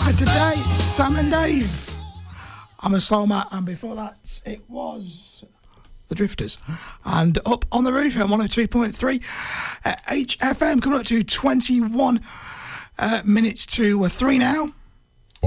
for today. It's Sam and Dave. I'm a soul Matt, and before that, it was the Drifters. And Up on the Roof at 102.3 HFM, coming up to 21 minutes to 3 now.